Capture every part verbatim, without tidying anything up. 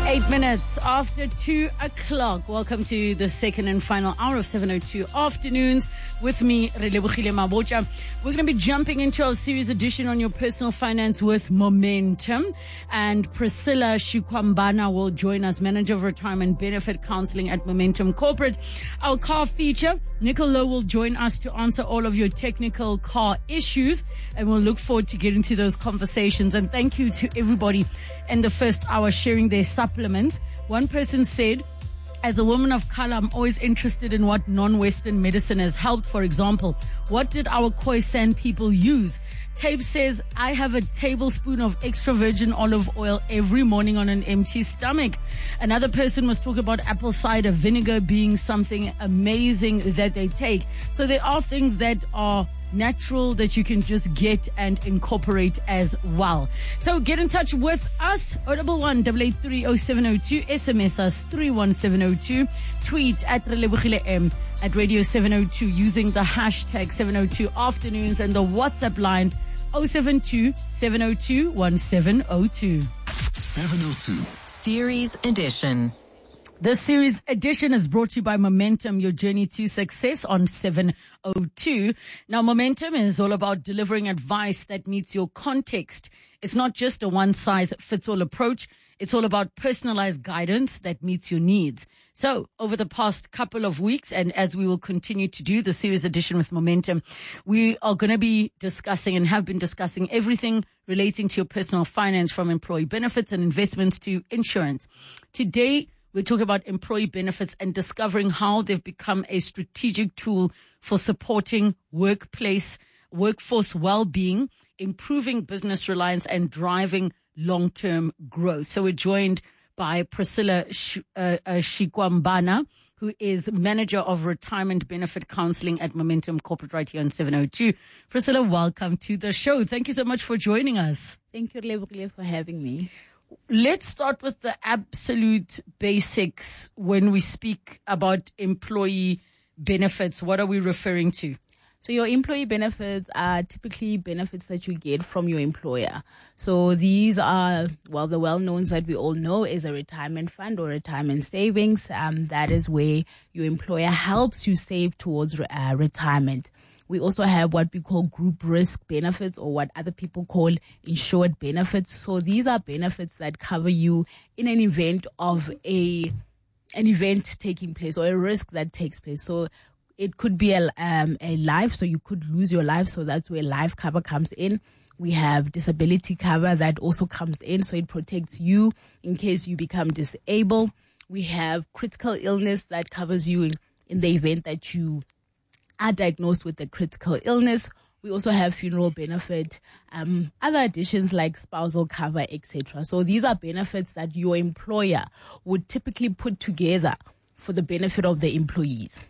Eight minutes after two o'clock. Welcome to the second and final hour of seven oh two Afternoons with me, Relebogile Mabotja. We're going to be jumping into our series edition on your personal finance with Momentum. And Priscilla Shikwambana will join us, Manager of Retirement Benefit Counseling at Momentum Corporate. Our car feature, Nicole Lowe will join us to answer all of your technical car issues. And we'll look forward to getting to those conversations. And thank you to everybody in the first hour sharing their supplements. One person said, as a woman of color, I'm always interested in what non-Western medicine has helped. For example, what did our Khoisan people use? Tape says, I have a tablespoon of extra virgin olive oil every morning on an empty stomach. Another person was talking about apple cider vinegar being something amazing that they take. So there are things that are natural that you can just get and incorporate as well. So get in touch with us, oh one one, eight eight three, oh seven oh two, S M S us three one seven oh two, tweet at Relebogile M, at Radio seven oh two using the hashtag seven oh two Afternoons, and the WhatsApp line oh seven two, seven oh two, one seven oh two. seven oh two Series Edition. This series edition is brought to you by Momentum, your journey to success on seven oh two. Now, Momentum is all about delivering advice that meets your context. It's not just a one-size-fits-all approach. It's all about personalized guidance that meets your needs. So, over the past couple of weeks, and as we will continue to do the series edition with Momentum, we are going to be discussing and have been discussing everything relating to your personal finance, from employee benefits and investments to insurance. Today, we're talking about employee benefits and discovering how they've become a strategic tool for supporting workplace, workforce well-being, improving business reliance, and driving long-term growth. So we're joined by Priscilla Sh- uh, uh, Shikwambana, who is Manager of Retirement Benefit Counseling at Momentum Corporate right here on seven oh two. Priscilla, welcome to the show. Thank you so much for joining us. Thank you, Relebogile, for having me. Let's start with the absolute basics. When we speak about employee benefits, what are we referring to? So your employee benefits are typically benefits that you get from your employer. So these are, well, the well-knowns that we all know is a retirement fund or retirement savings. Um, that is where your employer helps you save towards uh, retirement. We also have what we call group risk benefits, or what other people call insured benefits. So these are benefits that cover you in an event of a an event taking place, or a risk that takes place. So it could be a, um, a life, so you could lose your life. So that's where life cover comes in. We have disability cover that also comes in, so it protects you in case you become disabled. We have critical illness that covers you in, in the event that you are diagnosed with a critical illness. We also have funeral benefit, um, other additions like spousal cover, et cetera. So these are benefits that your employer would typically put together for the benefit of the employees.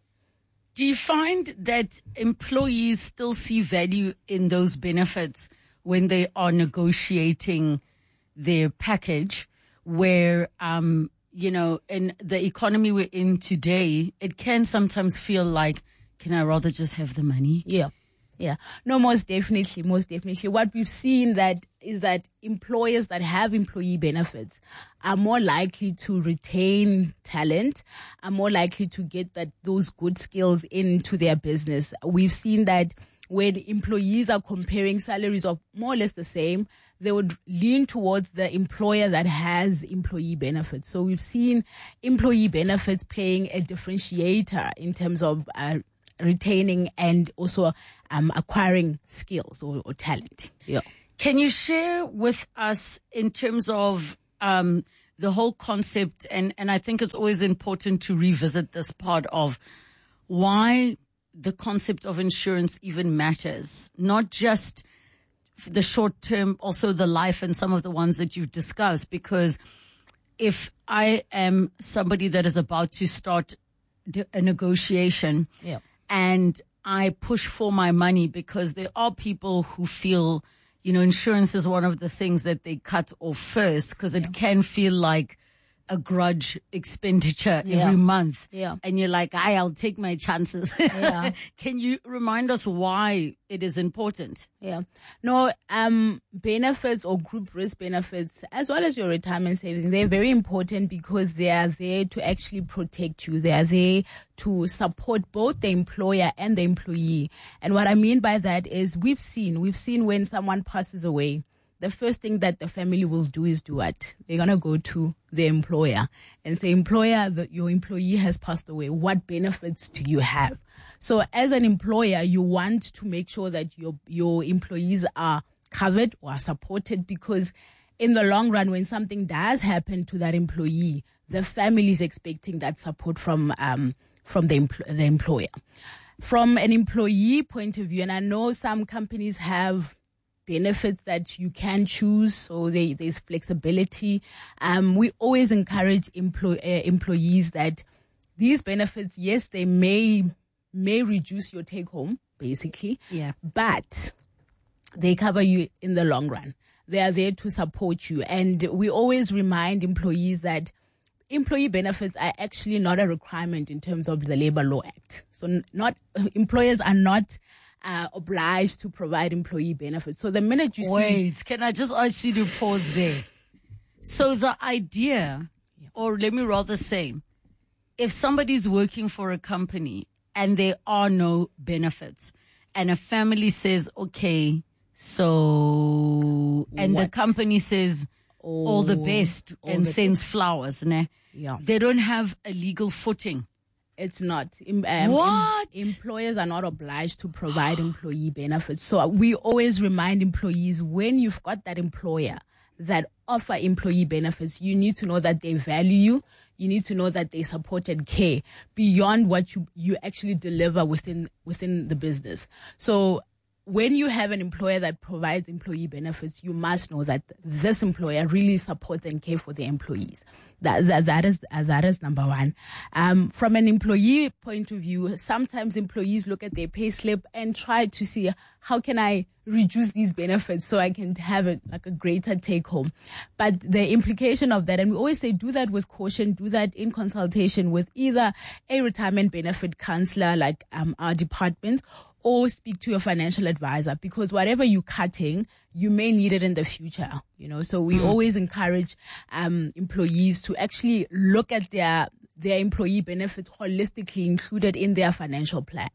Do you find that employees still see value in those benefits when they are negotiating their package, where, um, you know, in the economy we're in today, it can sometimes feel like, can I rather just have the money? Yeah. Yeah. No, most definitely, most definitely. What we've seen that is that employers that have employee benefits are more likely to retain talent, are more likely to get that those good skills into their business. We've seen that when employees are comparing salaries of more or less the same, they would lean towards the employer that has employee benefits. So we've seen employee benefits playing a differentiator in terms of uh, retaining and also um, acquiring skills or, or talent. Yeah. Can you share with us in terms of um, the whole concept, and, and I think it's always important to revisit this part of why the concept of insurance even matters, not just the short term, also the life and some of the ones that you've discussed, because if I am somebody that is about to start a negotiation, yeah. and I push for my money, because there are people who feel, you know, insurance is one of the things that they cut off first, because it yeah. can feel like a grudge expenditure Yeah. every month. Yeah. And you're like, "Aye, I'll take my chances." Yeah. Can you remind us why it is important? Yeah. No, um, benefits or group risk benefits, as well as your retirement savings, they're very important because they are there to actually protect you. They are there to support both the employer and the employee. And what I mean by that is we've seen, we've seen when someone passes away, the first thing that the family will do is do what? They're going to go to the employer and say, employer, the, your employee has passed away. What benefits do you have? So as an employer, you want to make sure that your, your employees are covered or are supported, because in the long run, when something does happen to that employee, the family is expecting that support from, um, from the, empl- the employer. From an employee point of view, and I know some companies have benefits that you can choose, so they, there's flexibility. Um, we always encourage employ, uh, employees that these benefits, yes, they may may reduce your take home, basically, Yeah. but they cover you in the long run. They are there to support you, and we always remind employees that employee benefits are actually not a requirement in terms of the Labor Law Act. So, not employers are not Uh, obliged to provide employee benefits. So the minute you see... Wait, can I just ask you to pause there? So the idea, or let me rather say, if somebody's working for a company and there are no benefits, and a family says, okay, so, and What? the company says, all the Oh, best, all and the sends flowers, ne? Yeah. They don't have a legal footing. It's not. Em- Um, What? em- employers are not obliged to provide employee benefits. So we always remind employees, when you've got that employer that offer employee benefits, you need to know that they value you. You need to know that they support and care beyond what you, you actually deliver within, within the business. So when you have an employer that provides employee benefits, you must know that this employer really supports and cares for their employees. That that, that is uh, that is number one. Um, from an employee point of view, sometimes employees look at their pay slip and try to see, how can I reduce these benefits so I can have it like a greater take home. But the implication of that, and we always say, do that with caution, do that in consultation with either a retirement benefit counselor like um, our department, or speak to your financial advisor, because whatever you're cutting, you may need it in the future, you know. So we mm. always encourage um, employees to actually look at their their employee benefits holistically, included in their financial plan.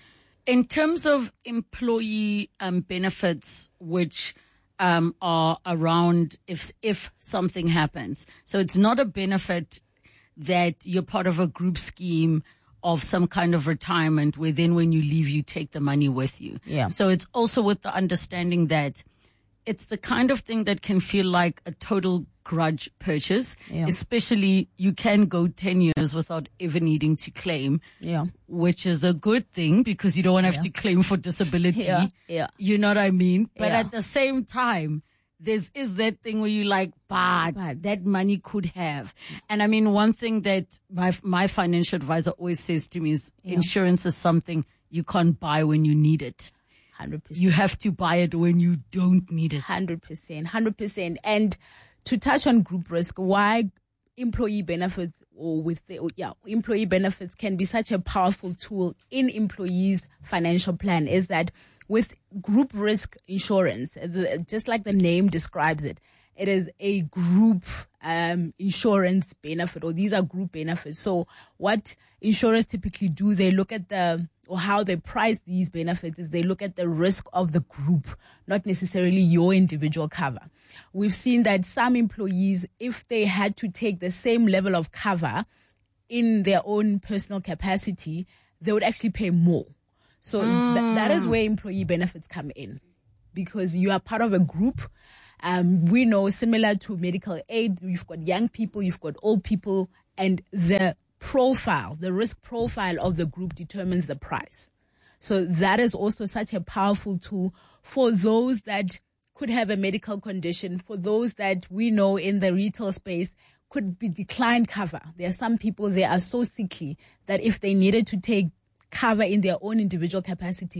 In terms of employee um, benefits, which um, are around if if something happens, so it's not a benefit that you're part of a group scheme of some kind of retirement where then when you leave, you take the money with you. Yeah. So it's also with the understanding that it's the kind of thing that can feel like a total grudge purchase, Yeah. especially you can go ten years without ever needing to claim, Yeah. which is a good thing because you don't have Yeah. to claim for disability. Yeah. Yeah. You know what I mean? But Yeah. at the same time, there's is that thing where you like, but, But. that money could have. And I mean, one thing that my my financial advisor always says to me is Yeah. insurance is something you can't buy when you need it. one hundred percent. You have to buy it when you don't need it. one hundred percent. one hundred percent. And to touch on group risk, why employee benefits or with the, or, yeah, employee benefits can be such a powerful tool in employees' financial plan is that with group risk insurance, the, just like the name describes it, it is a group um, insurance benefit, or these are group benefits. So what insurers typically do, they look at the, or how they price these benefits is they look at the risk of the group, not necessarily your individual cover. We've seen that some employees, if they had to take the same level of cover in their own personal capacity, they would actually pay more. So mm. th- that is where employee benefits come in, because you are part of a group. Um, we know, similar to medical aid, you've got young people, you've got old people, and the profile, the risk profile of the group determines the price. So that is also such a powerful tool for those that could have a medical condition, for those that we know in the retail space could be declined cover. There are some people, they are so sickly that if they needed to take cover in their own individual capacity,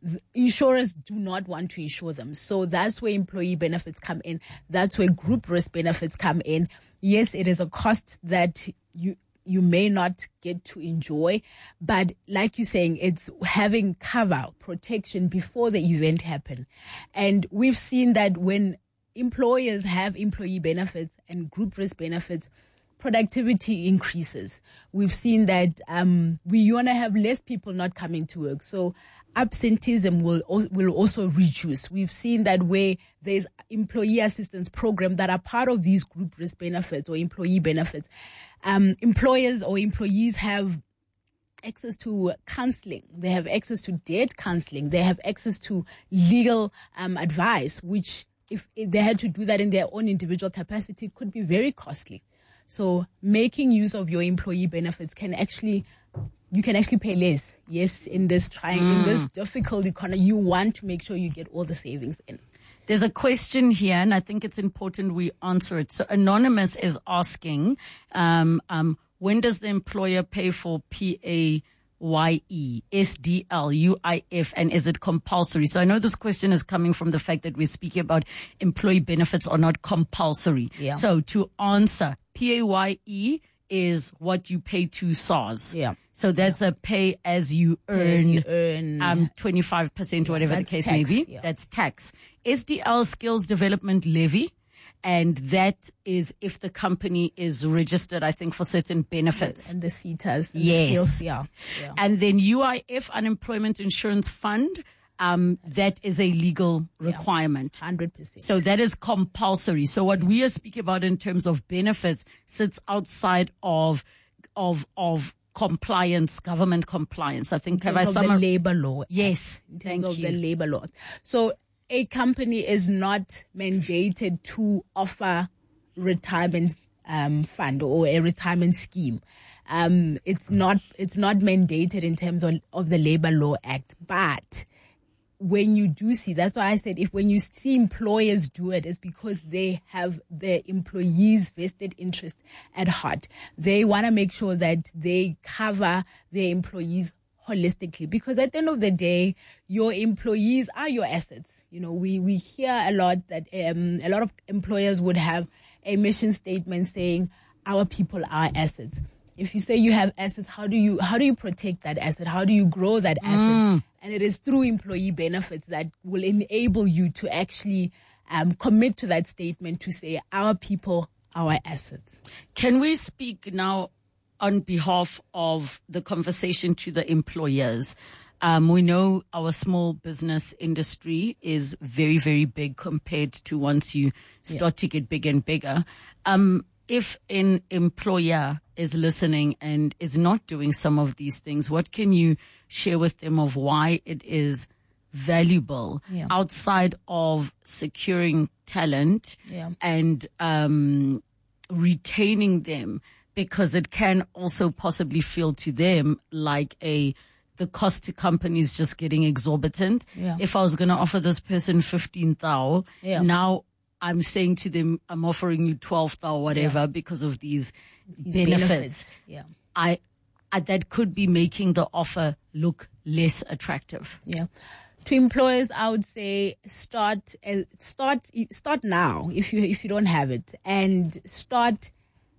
insurers do not want to insure them. So that's where employee benefits come in. That's where group risk benefits come in. Yes, it is a cost that you you may not get to enjoy, but like you're saying, it's having cover, protection before the event happen. And we've seen that when employers have employee benefits and group risk benefits, productivity increases. We've seen that um, we want to have less people not coming to work. So absenteeism will will also reduce. We've seen that where there's employee assistance programs that are part of these group risk benefits or employee benefits, um, employers or employees have access to counseling. They have access to debt counseling. They have access to legal um, advice, which if they had to do that in their own individual capacity could be very costly. So making use of your employee benefits can actually, you can actually pay less. Yes, in this trying, mm. in this difficult economy, you want to make sure you get all the savings in. There's a question here, and I think it's important we answer it. So Anonymous is asking, um, um, when does the employer pay for P A Y E, S D L, U I F, and is it compulsory? So I know this question is coming from the fact that we're speaking about employee benefits are not compulsory. Yeah. So to answer, P A Y E is what you pay to SARS. Yeah. So that's yeah. a pay as you earn, as you earn um, twenty-five percent or whatever the case tax, may be. Yeah. That's tax. S D L, Skills Development Levy. And that is if the company is registered, I think, for certain benefits. And the C E T As. And yes. The skills, yeah. yeah. And then U I F, Unemployment Insurance Fund, um, that is a legal requirement. Yeah, one hundred percent. So that is compulsory. So what we are speaking about in terms of benefits sits outside of, of, of compliance, government compliance. I think, in have I terms of summar- the labor law. Yes. In terms Thank of you. the labor law. So a company is not mandated to offer retirement um, fund or a retirement scheme. Um, it's not it's not mandated in terms of, of the Labor Law Act. But when you do see, that's why I said if when you see employers do it, it's because they have their employees' vested interest at heart. They want to make sure that they cover their employees holistically, because at the end of the day, your employees are your assets. You know, we, we hear a lot that um, a lot of employers would have a mission statement saying our people are assets. If you say you have assets, how do you how do you protect that asset? How do you grow that asset? Mm. And it is through employee benefits that will enable you to actually um, commit to that statement to say our people, our assets. Can we speak now on behalf of the conversation to the employers? Um, we know our small business industry is very, very big compared to once you start yeah. to get bigger and bigger. Um, if an employer is listening and is not doing some of these things, what can you share with them of why it is valuable yeah. outside of securing talent yeah. and um, retaining them? Because it can also possibly feel to them like a the cost to companies just getting exorbitant. Yeah. If I was going to offer this person fifteen thousand, yeah. now I'm saying to them, I'm offering you twelve thousand, whatever, yeah. because of these, these benefits. benefits. Yeah. I, I that could be making the offer look less attractive. Yeah. To employers, I would say start uh, start start now if you if you don't have it, and start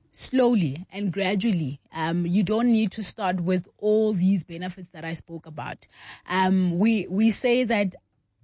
slowly and gradually. Um, you don't need to start with all these benefits that I spoke about. Um, we we say that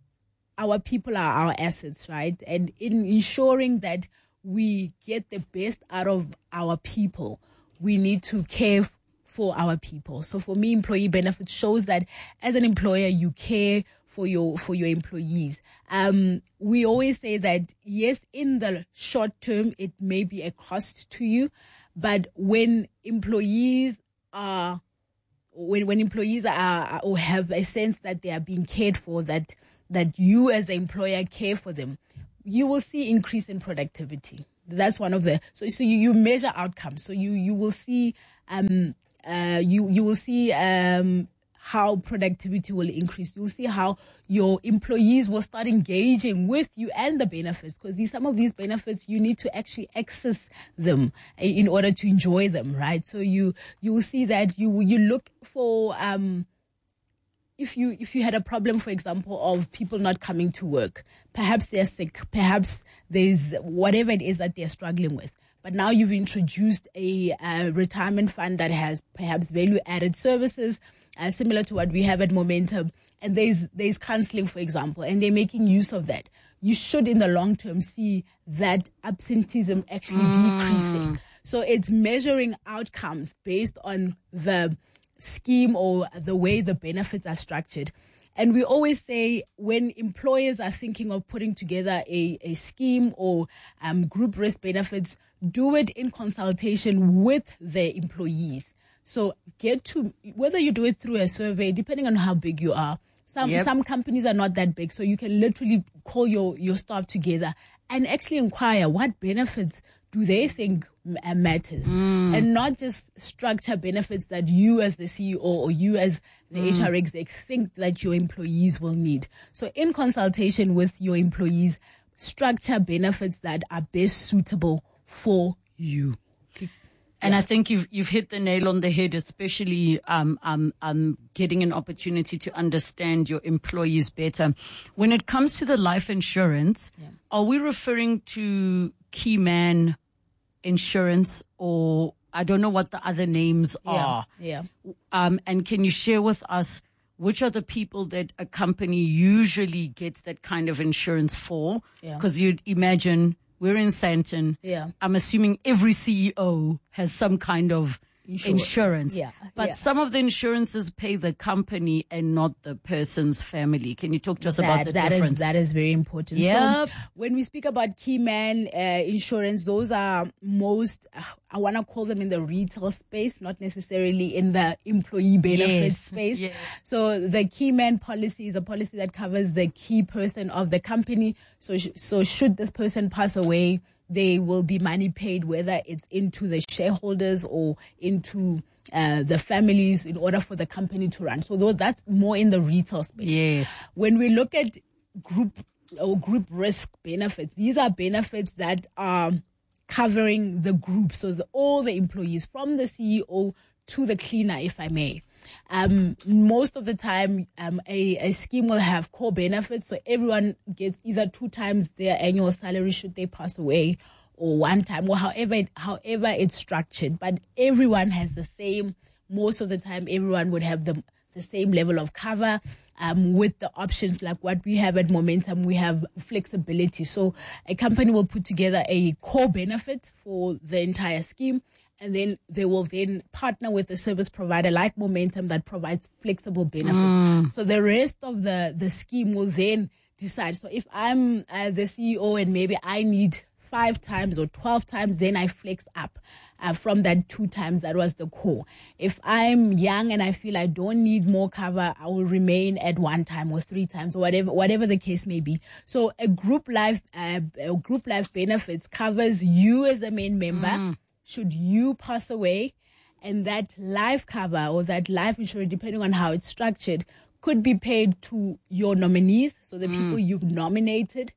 our people are our assets, right? And in ensuring that we get the best out of our people, we need to care for our people. So for me, employee benefits shows that as an employer, you care for your for your employees. Um, we always say that, yes, in the short term, it may be a cost to you, but when employees are when when employees are or have a sense that they are being cared for, that that you as the employer care for them, you will see increase in productivity. That's one of the so so you, you measure outcomes. So you you will see um uh you you will see um how productivity will increase. You'll see how your employees will start engaging with you and the benefits, because these some of these benefits you need to actually access them in order to enjoy them, right? So you you will see that you you look for um if you if you had a problem, for example, of people not coming to work, perhaps they're sick, perhaps there's whatever it is that they're struggling with. But now you've introduced a uh, retirement fund that has perhaps value-added services, uh, similar to what we have at Momentum. And there's there's counseling, for example, and they're making use of that. You should, in the long term, see that absenteeism actually mm. decreasing. So it's measuring outcomes based on the scheme or the way the benefits are structured. And we always say when employers are thinking of putting together a, a scheme or um, group risk benefits, do it in consultation with their employees. So get to, whether you do it through a survey, depending on how big you are. Some yep. some companies are not that big, so you can literally call your, your staff together and actually inquire what benefits do they think matters, mm. and not just structure benefits that you as the C E O or you as the mm. H R exec think that your employees will need. So in consultation with your employees, structure benefits that are best suitable for you. And yeah. I think you've you've hit the nail on the head, especially um, um, um, getting an opportunity to understand your employees better. When it comes to the life insurance, yeah. are we referring to Keyman Insurance, or I don't know what the other names yeah. are? Yeah. Um, and can you share with us which are the people that a company usually gets that kind of insurance for? Because yeah. you'd imagine. We're in Sandton. Yeah. I'm assuming every C E O has some kind of insurance. insurance. Yeah. But yeah. some of the insurances pay the company and not the person's family. Can you talk to us that, about the that difference? Is, that is very important. Yep. So when we speak about Keyman uh, Insurance, those are most, uh, I want to call them in the retail space, not necessarily in the employee benefit yes. space. Yes. So the Keyman policy is a policy that covers the key person of the company. So, sh- so should this person pass away, they will be money paid, whether it's into the shareholders or into uh, the families in order for the company to run. So though that's more in the retail space. Yes. When we look at group or group risk benefits, these are benefits that are covering the group. So the, all the employees from the C E O to the cleaner, if I may. Um, most of the time, um, a, a scheme will have core benefits. So everyone gets either two times their annual salary should they pass away, or one time, or however it, however it's structured. But everyone has the same, most of the time, everyone would have the, the same level of cover. Um, with the options like what we have at Momentum, we have flexibility. So a company will put together a core benefit for the entire scheme, and then they will then partner with a service provider like Momentum that provides flexible benefits. Mm. So the rest of the, the scheme will then decide. So if I'm uh, the C E O and maybe I need five times or twelve times, then I flex up uh, from that two times that was the core. If I'm young and I feel I don't need more cover, I will remain at one time or three times or whatever whatever the case may be. So a group life uh, a group life benefits covers you as the main member. Mm. Should you pass away, and that life cover or that life insurance, depending on how it's structured, could be paid to your nominees, so the mm. people you've nominated,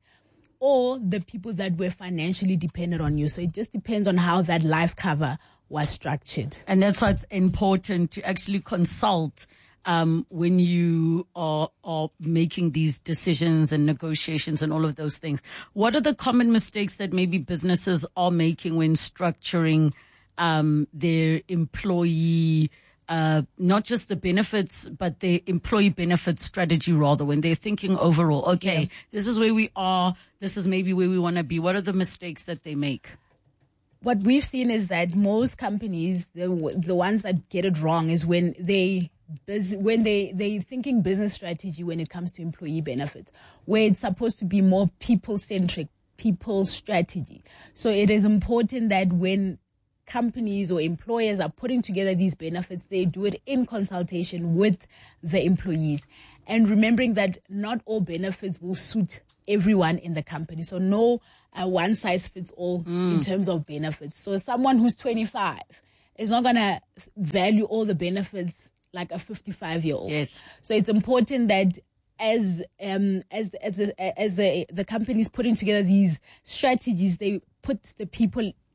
or the people that were financially dependent on you. So it just depends on how that life cover was structured. And that's why it's important to actually consult um, when you are, are making these decisions and negotiations and all of those things. What are the common mistakes that maybe businesses are making when structuring um, their employee Uh, not just the benefits, but the employee benefit strategy rather, when they're thinking overall, okay, yeah. this is where we are, this is maybe where we want to be. What are the mistakes that they make? What we've seen is that most companies, the, the ones that get it wrong is when they when they, they're thinking business strategy when it comes to employee benefits, where it's supposed to be more people-centric, people strategy. So it is important that when companies or employers are putting together these benefits, they do it in consultation with the employees. And remembering that not all benefits will suit everyone in the company. So no uh, one size fits all mm. in terms of benefits. So someone who's twenty-five is not going to value all the benefits like a fifty-five-year-old. Yes. So it's important that as um as as the, as the the companies putting together these strategies, they put the people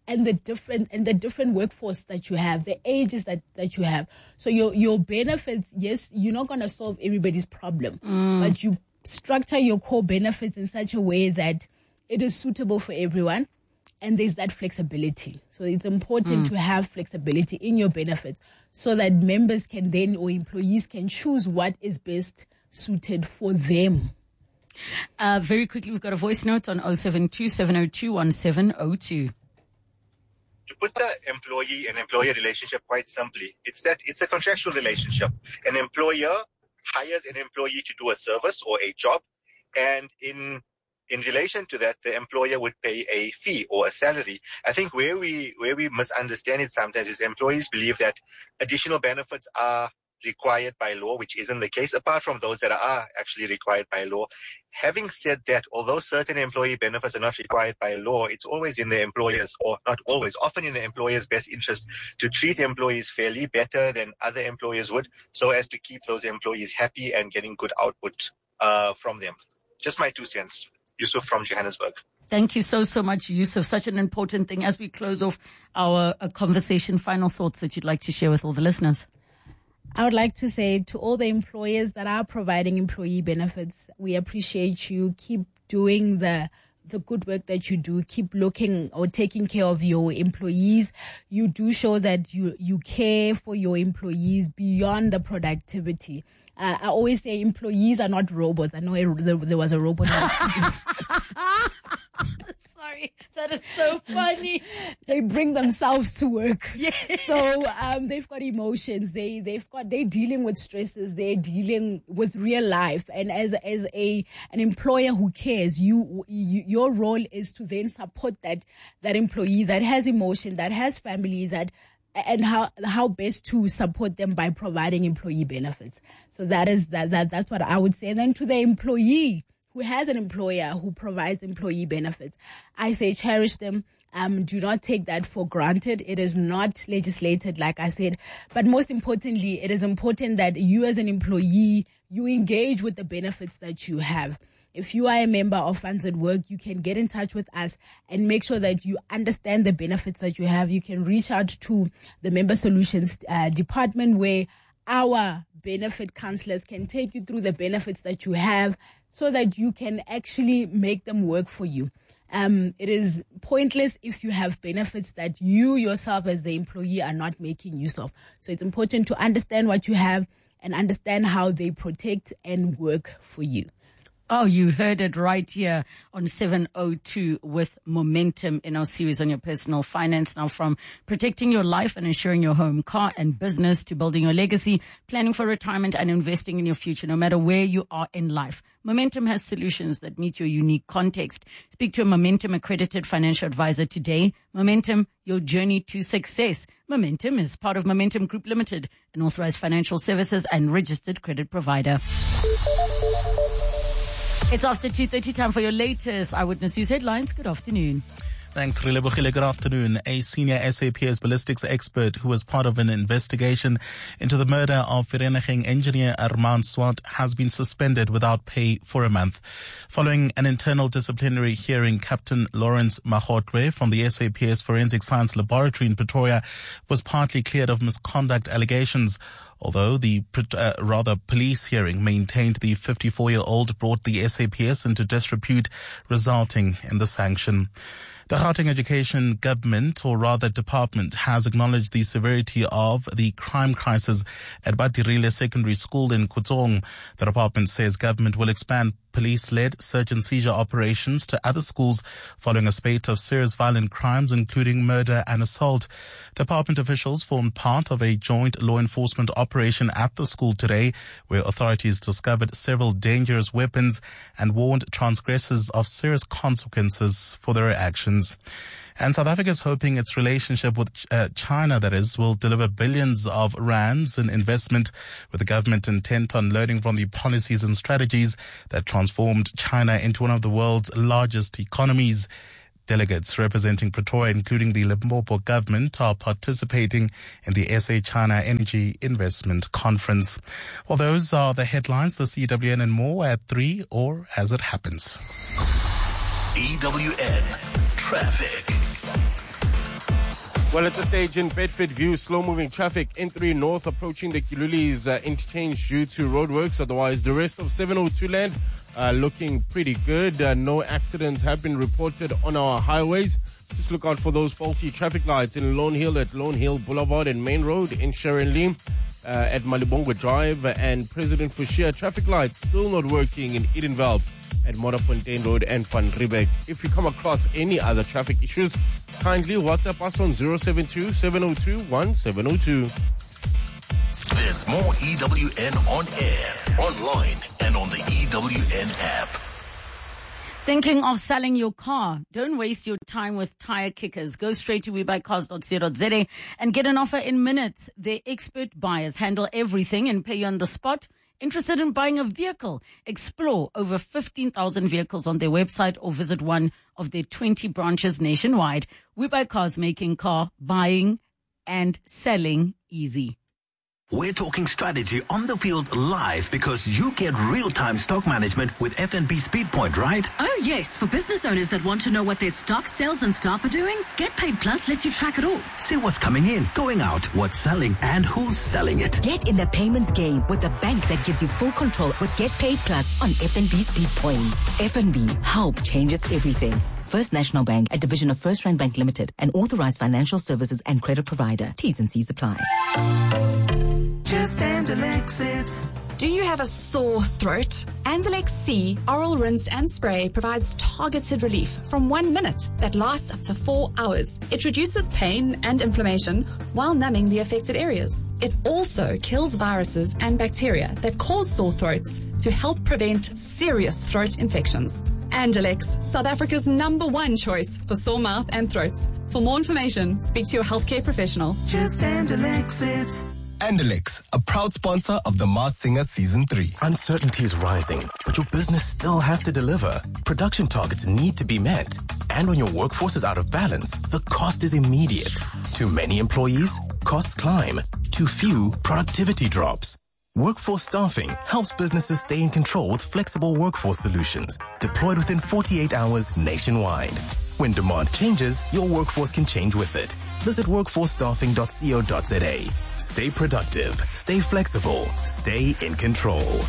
and the different and the different workforce that you have, the ages that, that you have. So your your benefits, yes, you're not going to solve everybody's problem, mm. but you structure your core benefits in such a way that it is suitable for everyone, and there's that flexibility. So it's important mm. to have flexibility in your benefits so that members can then, or employees can choose what is best suited for them. Uh, very quickly, we've got a voice note on oh seven two, seven oh two, one seven oh two. To put the employee and employer relationship quite simply, it's that it's a contractual relationship. An employer hires an employee to do a service or a job, and in in relation to that, the employer would pay a fee or a salary. I think where we where we misunderstand it sometimes is employees believe that additional benefits are required by law, which isn't the case, apart from those that are actually required by law. Having said that, although certain employee benefits are not required by law, it's always in the employer's, or not always, often in the employer's best interest to treat employees fairly, better than other employers would, so as to keep those employees happy and getting good output uh, from them. Just my two cents. Yusuf from Johannesburg. Thank you so, so much, Yusuf. Such an important thing. As we close off our uh, conversation, final thoughts that you'd like to share with all the listeners. I would like to say to all the employers that are providing employee benefits, we appreciate you. Keep doing the the good work that you do. Keep looking or taking care of your employees. You do show that you, you care for your employees beyond the productivity. Uh, I always say employees are not robots. I know a, there, there was a robot. Sorry, that is so funny. They bring themselves to work. Yeah. So um, they've got emotions. They they've got they're dealing with stresses. They're dealing with real life. And as as a an employer who cares, you, you your role is to then support that that employee that has emotion, that has family, that. And how how best to support them by providing employee benefits. So that is that that that's what I would say. And then to the employee who has an employer who provides employee benefits, I say cherish them. Um, do not take that for granted. It is not legislated, like I said. But most importantly, it is important that you as an employee, you engage with the benefits that you have. If you are a member of Funds at Work, you can get in touch with us and make sure that you understand the benefits that you have. You can reach out to the Member Solutions uh, department, where our benefit counselors can take you through the benefits that you have so that you can actually make them work for you. Um, it is pointless if you have benefits that you yourself as the employee are not making use of. So it's important to understand what you have and understand how they protect and work for you. Oh, you heard it right here on seven oh two with Momentum in our series on your personal finance. Now, from protecting your life and ensuring your home, car and business, to building your legacy, planning for retirement and investing in your future, no matter where you are in life, Momentum has solutions that meet your unique context. Speak to a Momentum accredited financial advisor today. Momentum, your journey to success. Momentum is part of Momentum Group Limited, an authorized financial services and registered credit provider. It's after two thirty, time for your latest Eyewitness News headlines. Good afternoon. Thanks, Relebohile. Good afternoon. A senior S A P S ballistics expert who was part of an investigation into the murder of Vereeniging engineer Armand Swart has been suspended without pay for a month. Following an internal disciplinary hearing, Captain Lawrence Mahotwe from the S A P S Forensic Science Laboratory in Pretoria was partly cleared of misconduct allegations. Although the uh, rather police hearing maintained the fifty-four-year-old brought the S A P S into disrepute, resulting in the sanction. The Gauteng Education Government, or rather department, has acknowledged the severity of the crime crisis at Badirile Secondary School in Kutong. The department says government will expand police-led search and seizure operations to other schools following a spate of serious violent crimes, including murder and assault. Department officials formed part of a joint law enforcement operation at the school today, where authorities discovered several dangerous weapons and warned transgressors of serious consequences for their actions. And South Africa is hoping its relationship with uh, China, that is, will deliver billions of rands in investment, with the government intent on learning from the policies and strategies that transformed China into one of the world's largest economies. Delegates representing Pretoria, including the Limpopo government, are participating in the S A China Energy Investment Conference. Well, those are the headlines, the C W N and more at three, or as it happens. E W N Traffic. Well, at this stage in Bedford View, slow-moving traffic, N three North approaching the Kilulis uh, interchange due to roadworks. Otherwise, the rest of seven oh two land uh, looking pretty good. Uh, no accidents have been reported on our highways. Just look out for those faulty traffic lights in Lone Hill at Lone Hill Boulevard and Main Road, in Sharon Lee uh, at Malibongwe Drive, and President Fushia traffic lights still not working in Edenvale at Modderfontein Road and Van Riebeek. If you come across any other traffic issues, kindly WhatsApp us on zero seven two, seven oh two, one seven oh two. There's more E W N on air, online, and on the E W N app. Thinking of selling your car? Don't waste your time with tire kickers. Go straight to we buy cars dot co dot za and get an offer in minutes. Their expert buyers handle everything and pay you on the spot. Interested in buying a vehicle? Explore over fifteen thousand vehicles on their website or visit one of their twenty branches nationwide. We Buy Cars, making car buying and selling easy. We're talking strategy on the field live because you get real-time stock management with F N B Speedpoint, right? Oh, yes. For business owners that want to know what their stock, sales and staff are doing, Get Paid Plus lets you track it all. See what's coming in, going out, what's selling, and who's selling it. Get in the payments game with a bank that gives you full control with Get Paid Plus on F N B Speedpoint. F N B, help changes everything. First National Bank, a division of First Rand Bank Limited, an authorized financial services and credit provider. T's and C's apply. Just Anzalex it. Do you have a sore throat? Anzalex C Oral Rinse and Spray provides targeted relief from one minute that lasts up to four hours. It reduces pain and inflammation while numbing the affected areas. It also kills viruses and bacteria that cause sore throats to help prevent serious throat infections. Anzalex, South Africa's number one choice for sore mouth and throats. For more information, speak to your healthcare professional. Just Anzalex it. Andelix, a proud sponsor of The Masked Singer Season three. Uncertainty is rising, but your business still has to deliver. Production targets need to be met. And when your workforce is out of balance, the cost is immediate. Too many employees? Costs climb. Too few? Productivity drops. Workforce Staffing helps businesses stay in control with flexible workforce solutions, deployed within forty-eight hours nationwide. When demand changes, your workforce can change with it. Visit workforce staffing dot co dot za. Stay productive, stay flexible, stay in control.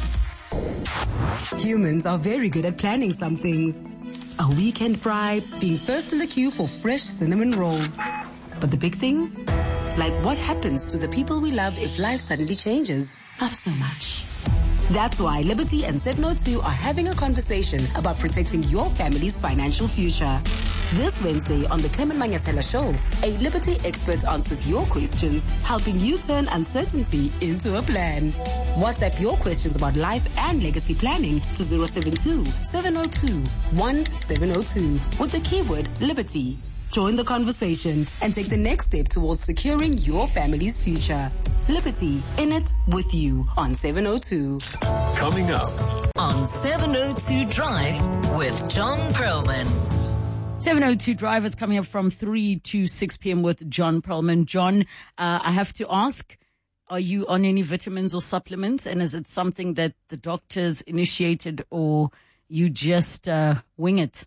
Humans are very good at planning some things. A weekend fry, being first in the queue for fresh cinnamon rolls. But the big things? Like what happens to the people we love if life suddenly changes? Not so much. That's why Liberty and seven oh two are having a conversation about protecting your family's financial future. This Wednesday on the Clement Mangatela Show, a Liberty expert answers your questions, helping you turn uncertainty into a plan. WhatsApp your questions about life and legacy planning to zero seven two, seven oh two, one seven oh two with the keyword Liberty. Join the conversation and take the next step towards securing your family's future. Liberty, in it with you on seven oh two. Coming up on seven oh two Drive with John Perlman. seven oh two Drive is coming up from three to six p.m. with John Perlman. John, uh, I have to ask, are you on any vitamins or supplements? And is it something that the doctors initiated or you just uh, wing it?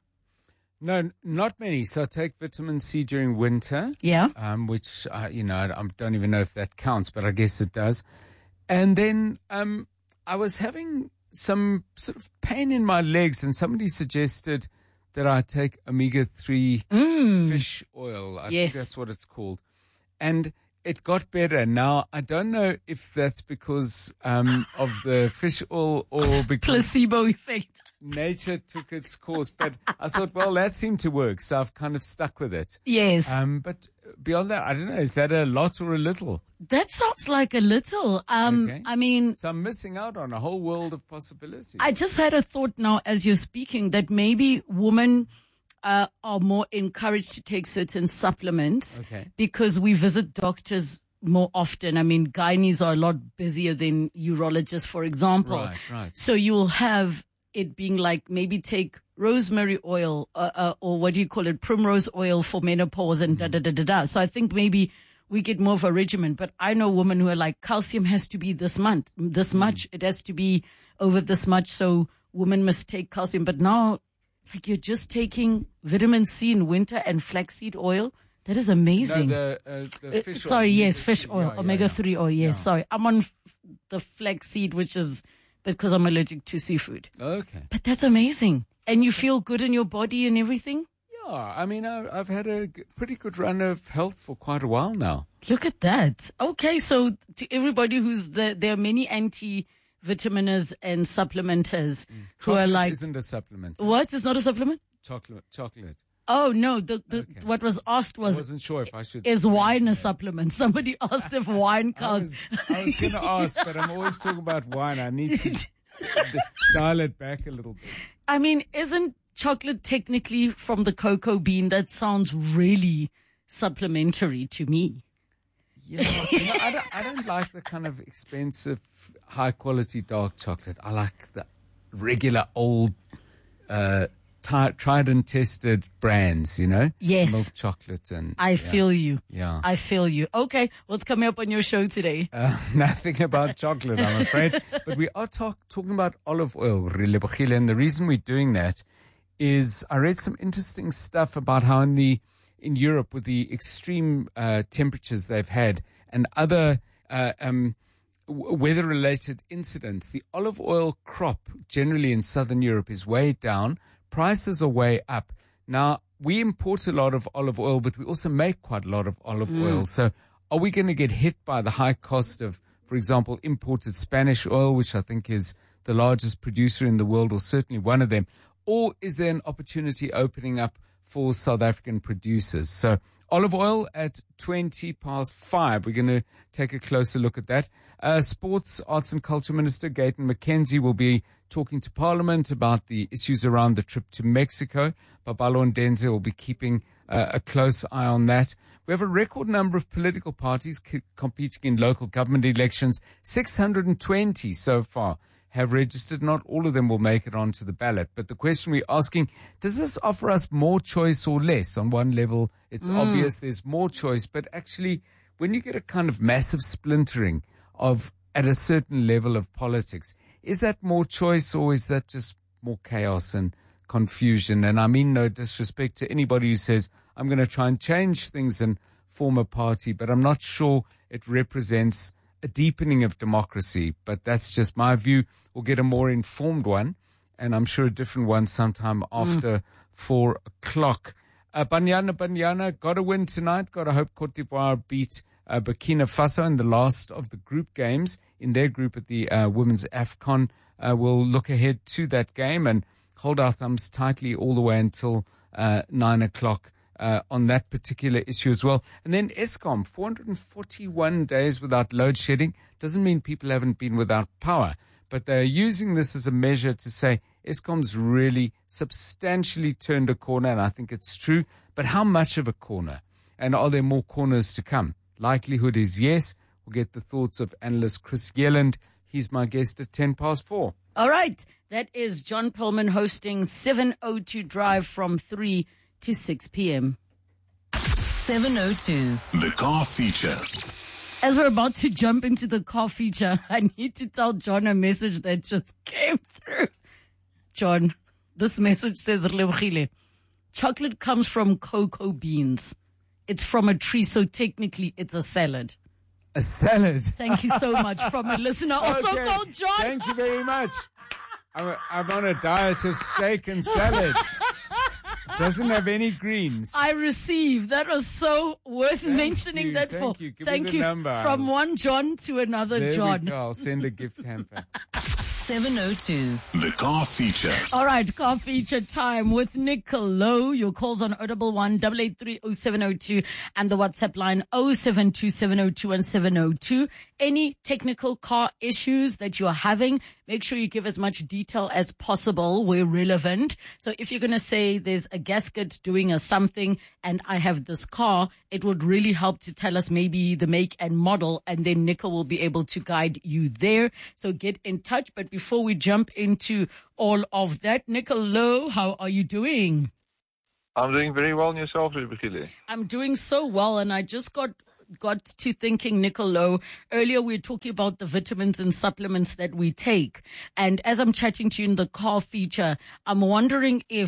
No, not many. So I take vitamin C during winter. Yeah. Um, which, uh, you know, I, I don't even know if that counts, but I guess it does. And then um, I was having some sort of pain in my legs, and somebody suggested that I take omega three mm. fish oil. I yes. think that's what it's called. And it got better. Now, I don't know if that's because um, of the fish oil or because placebo effect. Nature took its course. But I thought, well, that seemed to work, so I've kind of stuck with it. Yes. Um, but beyond that, I don't know, is that a lot or a little? That sounds like a little. Um, okay. I mean, so I'm missing out on a whole world of possibilities. I just had a thought now as you're speaking that maybe women uh, are more encouraged to take certain supplements okay. because we visit doctors more often. I mean, gynaes are a lot busier than urologists, for example. Right, right. So you'll have it being like maybe take rosemary oil uh, uh, or what do you call it, primrose oil for menopause and mm-hmm. da da da da da. So I think maybe we get more of a regimen. But I know women who are like, calcium has to be this month, this mm-hmm. much. It has to be over this much. So women must take calcium. But now, like you're just taking vitamin C in winter and flaxseed oil. That is amazing. No, the, uh, the Uh, fish sorry, oil. yes, fish oil, Yeah, yeah, omega yeah. three oil. Yes, sorry. I'm on f- the flaxseed, which is because I'm allergic to seafood. Okay. But that's amazing. And you feel good in your body and everything? Yeah, I mean, I, I've had a g- pretty good run of health for quite a while now. Look at that. Okay, so to everybody who's the, there are many anti-vitaminers and supplementers who are Chocolate like, isn't a supplement. what? It's not a supplement? Chocolate. Chocolate. Oh no, the, the what was asked I was wasn't sure if I should. is wine a supplement? Somebody asked if wine I counts. was, I was going to ask, but I'm always talking about wine. I need to d- dial it back a little bit. I mean, isn't chocolate technically from the cocoa bean? That sounds really supplementary to me. Yeah, you know, I, don't, I don't like the kind of expensive, high quality dark chocolate. I like the regular old, uh, T- tried and tested brands, you know? Yes. Milk chocolate and... I yeah. feel you. Yeah. I feel you. Okay, what's coming up on your show today? Uh, nothing about chocolate, I'm afraid. But we are talk, talking about olive oil, Relebohile, and the reason we're doing that is I read some interesting stuff about how in the in Europe, with the extreme uh, temperatures they've had and other uh, um, w- weather-related incidents, the olive oil crop generally in southern Europe is way down. Prices are way up. Now, we import a lot of olive oil, but we also make quite a lot of olive Mm. oil. So are we going to get hit by the high cost of, for example, imported Spanish oil, which I think is the largest producer in the world, or certainly one of them? Or is there an opportunity opening up for South African producers? So olive oil at twenty past five. We're going to take a closer look at that. Uh, Sports, Arts and Culture Minister Gayton McKenzie will be talking to Parliament about the issues around the trip to Mexico. Babalo Ndenze will be keeping uh, a close eye on that. We have a record number of political parties c- competing in local government elections. six hundred twenty so far have registered. Not all of them will make it onto the ballot. But the question we're asking, does this offer us more choice or less? On one level, it's Mm. obvious there's more choice, but actually, when you get a kind of massive splintering of at a certain level of politics, is that more choice or is that just more chaos and confusion? And I mean no disrespect to anybody who says, I'm going to try and change things and form a party, but I'm not sure it represents a deepening of democracy. But that's just my view. We'll get a more informed one, and I'm sure a different one sometime after mm. four o'clock. Uh, Banyana Banyana got a win tonight. Got to hope Cote d'Ivoire beat uh, Burkina Faso in the last of the group games in their group at the uh, Women's AFCON. Uh, we'll look ahead to that game and hold our thumbs tightly all the way until uh, nine o'clock uh, on that particular issue as well. And then ESCOM, four hundred forty-one days without load shedding. Doesn't mean people haven't been without power, but they're using this as a measure to say ESCOM's really substantially turned a corner, and I think it's true. But how much of a corner? And are there more corners to come? Likelihood is yes. We'll get the thoughts of analyst Chris Yelland. He's my guest at ten past four. All right. That is John Perlman hosting seven oh two Drive from three to six p.m. seven oh two. The car feature. As we're about to jump into the car feature, I need to tell John a message that just came through. John, this message says, Relebohile, chocolate comes from cocoa beans. It's from a tree, so technically it's a salad. A salad? Thank you so much. From a listener also Okay. called John. Thank you very much. I'm, I'm on a diet of steak and salad. Doesn't have any greens. I received. That was so worth Thank mentioning you, that thank for. you. Give Thank me the you. number. From one John to another There John. we go. I'll send a gift hamper. seven oh two. The car feature. All right, car feature time with Nicolo. Your calls on oh one one, eight eight three, oh seven oh two and the WhatsApp line oh seven two, seven oh two, one seven oh two. Any technical car issues that you're having, make sure you give as much detail as possible where relevant. So if you're going to say there's a gasket doing a something and I have this car, it would really help to tell us maybe the make and model, and then Nico will be able to guide you there. So get in touch. But before we jump into all of that, Nicolo, how are you doing? I'm doing very well, and yourself, Relebohile? I'm doing so well, and I just got got to thinking, Nicolo, earlier we were talking about the vitamins and supplements that we take. And as I'm chatting to you in the car feature, I'm wondering if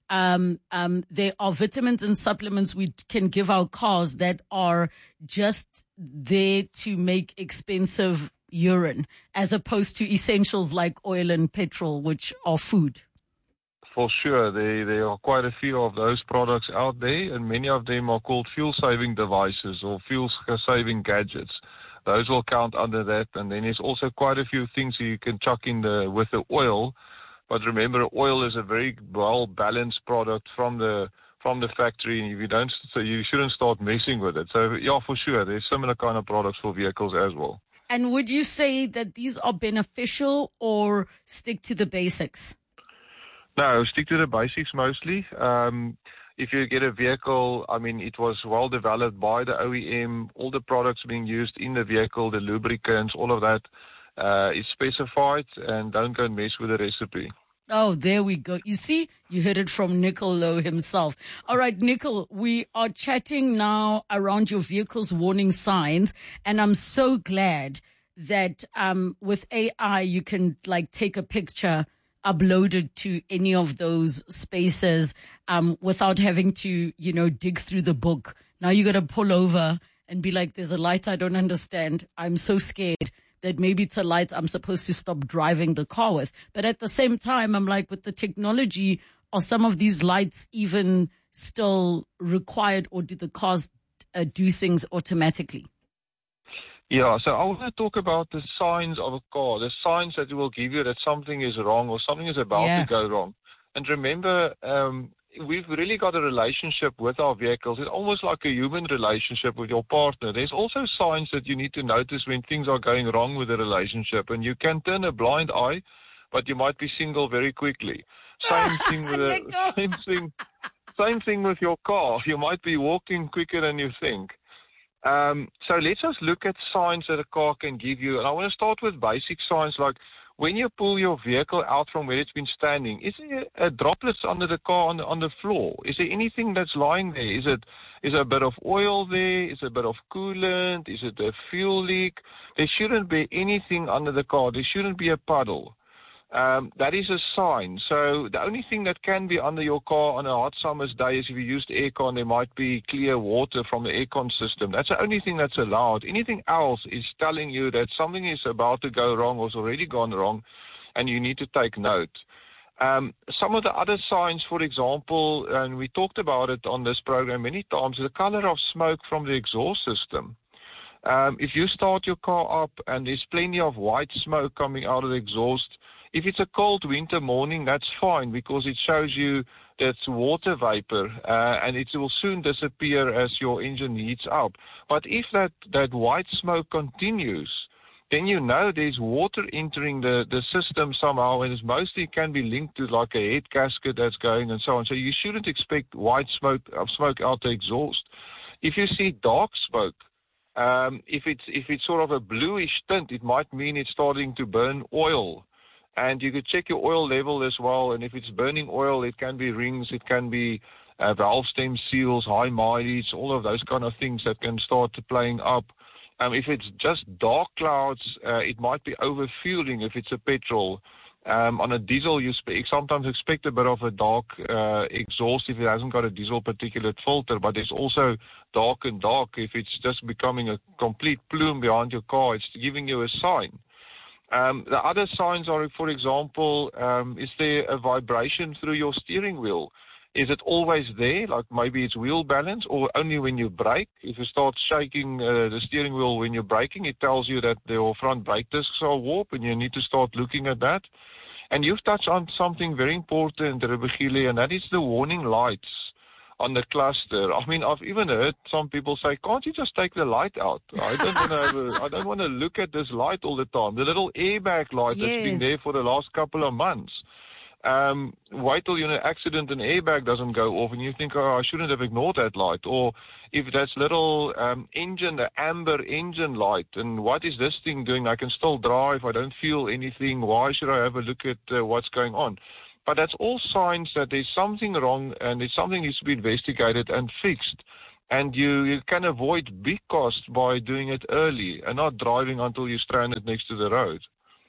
um, um, there are vitamins and supplements we can give our cars that are just there to make expensive urine, as opposed to essentials like oil and petrol, which are food. For sure, there, there are quite a few of those products out there, and many of them are called fuel-saving devices or fuel-saving gadgets. Those will count under that, and then there's also quite a few things you can chuck in the with the oil. But remember, oil is a very well-balanced product from the from the factory, and if you don't, so you shouldn't start messing with it. So yeah, for sure, there's similar kind of products for vehicles as well. And would you say that these are beneficial, or stick to the basics? No, stick to the basics mostly. Um, if you get a vehicle, I mean, it was well developed by the O E M, all the products being used in the vehicle, the lubricants, all of that uh, is specified, and don't go and mess with the recipe. Oh, there we go. You see, you heard it from Nicol Lowe himself. All right, Nicol, we are chatting now around your vehicle's warning signs, and I'm so glad that um, with A I you can like take a picture, upload it to any of those spaces um, without having to, you know, dig through the book. Now you got to pull over and be like, there's a light I don't understand. I'm so scared that maybe it's a light I'm supposed to stop driving the car with. But at the same time, I'm like, with the technology, are some of these lights even still required, or do the cars uh, do things automatically? Yeah, so I want to talk about the signs of a car, the signs that will give you that something is wrong or something is about Yeah. to go wrong. And remember, um, we've really got a relationship with our vehicles. It's almost like a human relationship with your partner. There's also signs that you need to notice when things are going wrong with the relationship. And you can turn a blind eye, but you might be single very quickly. Same thing with a, same thing, same thing with your car. You might be walking quicker than you think. Um, so let's just look at signs that a car can give you. And I want to start with basic signs like when you pull your vehicle out from where it's been standing, is there a droplets under the car on the, on the floor? Is there anything that's lying there? Is it is there a bit of oil there? Is there a bit of coolant? Is it a fuel leak? There shouldn't be anything under the car. There shouldn't be a puddle. Um, that is a sign. So the only thing that can be under your car on a hot summer's day is if you used aircon, there might be clear water from the aircon system. That's the only thing that's allowed. Anything else is telling you that something is about to go wrong or has already gone wrong, and you need to take note. Um, some of the other signs, for example, and we talked about it on this program many times, the color of smoke from the exhaust system. Um, if you start your car up and there's plenty of white smoke coming out of the exhaust, if it's a cold winter morning, that's fine because it shows you that's water vapor uh, and it will soon disappear as your engine heats up. But if that, that white smoke continues, then you know there's water entering the, the system somehow, and it's mostly can be linked to like a head gasket that's going and so on. So you shouldn't expect white smoke of smoke out the exhaust. If you see dark smoke, um, if it's if it's sort of a bluish tint, it might mean it's starting to burn oil. And you could check your oil level as well. And if it's burning oil, it can be rings, it can be uh, valve stem seals, high mileage, all of those kind of things that can start playing up. Um, if it's just dark clouds, uh, it might be overfueling if it's a petrol. Um, on a diesel, you spe- sometimes expect a bit of a dark uh, exhaust if it hasn't got a diesel particulate filter, but there's also dark and dark. If it's just becoming a complete plume behind your car, it's giving you a sign. Um, the other signs are, for example, um, is there a vibration through your steering wheel? Is it always there, like maybe it's wheel balance, or only when you brake? If you start shaking uh, the steering wheel when you're braking, it tells you that your front brake discs are warped, and you need to start looking at that. And you've touched on something very important, Rebekile, and that is the warning lights on the cluster. I mean, I've even heard some people say, can't you just take the light out? I don't want to have a, I don't want to look at this light all the time. The little airbag light Yes. that's been there for the last couple of months. Um, wait till you're in an accident and airbag doesn't go off and you think, oh, I shouldn't have ignored that light. Or if that's little um, engine, the amber engine light, and what is this thing doing? I can still drive. I don't feel anything. Why should I have a look at uh, what's going on? But that's all signs that there's something wrong and there's something needs to be investigated and fixed. And you, you can avoid big costs by doing it early and not driving until you're stranded next to the road.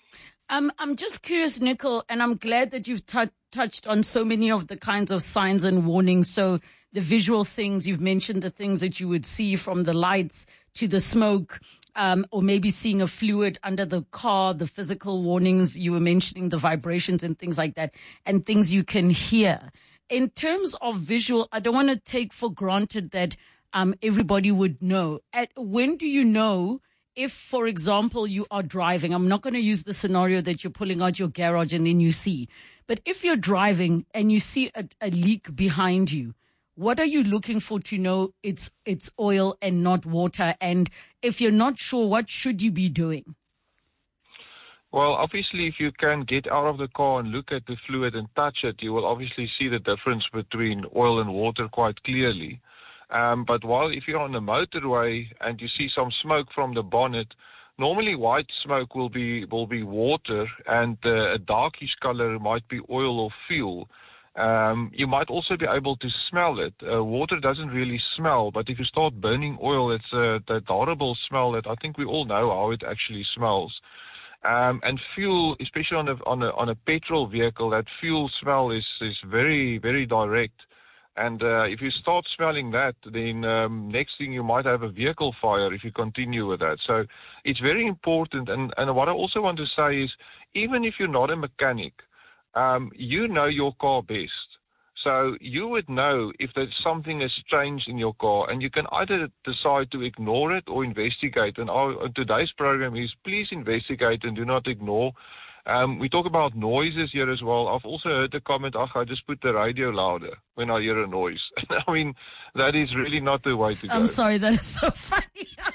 Um, I'm just curious, Nicole, and I'm glad that you've t- touched on so many of the kinds of signs and warnings. So the visual things, you've mentioned the things that you would see from the lights to the smoke, um, or maybe seeing a fluid under the car, the physical warnings, you were mentioning the vibrations and things like that, and things you can hear. In terms of visual, I don't want to take for granted that um, everybody would know. At, when do you know if, for example, you are driving? I'm not going to use the scenario that you're pulling out your garage and then you see. But if you're driving and you see a, a leak behind you, what are you looking for to know it's it's oil and not water? And if you're not sure, what should you be doing? Well, obviously, if you can get out of the car and look at the fluid and touch it, you will obviously see the difference between oil and water quite clearly. Um, but while if you're on the motorway and you see some smoke from the bonnet, normally white smoke will be will be water, and uh, a darkish color might be oil or fuel. Um, you might also be able to smell it. Uh, water doesn't really smell, but if you start burning oil, it's uh, that horrible smell that I think we all know how it actually smells. Um, and fuel, especially on a on a on a petrol vehicle, that fuel smell is is very very direct. And uh, if you start smelling that, then um, next thing you might have a vehicle fire if you continue with that. So it's very important. And, and what I also want to say is, even if you're not a mechanic, um, you know your car best. So you would know if there's something is strange in your car, and you can either decide to ignore it or investigate. And our, today's program is please investigate and do not ignore. Um, we talk about noises here as well. I've also heard the comment, oh, I just put the radio louder when I hear a noise. I mean, that is really not the way to go. I'm sorry, that is so funny.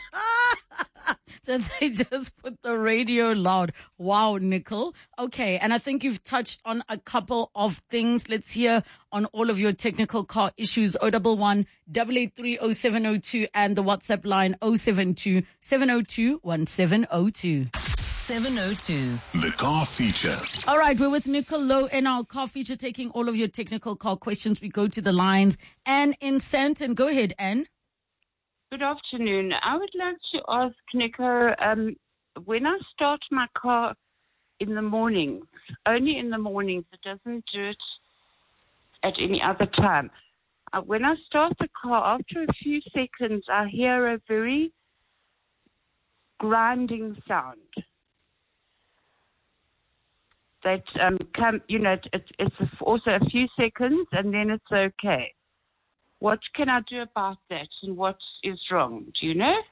That they just put the radio loud. Wow, Nicole. Okay, and I think you've touched on a couple of things. Let's hear on all of your technical car issues. oh one one, eight eight three, oh seven oh two and the WhatsApp line oh seven two, seven oh two, one seven oh two. seven oh two. The car feature. All right, we're with Nicole Lowe in our car feature, taking all of your technical car questions. We go to the lines. Anne in Sandton. Go ahead, Anne. Good afternoon. I would like to ask Nico, um, when I start my car in the mornings, only in the mornings, it doesn't do it at any other time. Uh, when I start the car, after a few seconds, I hear a very grinding sound. That um, come, you know, it, it's also a few seconds, and then it's okay. What can I do about that, and what is wrong? Do you know?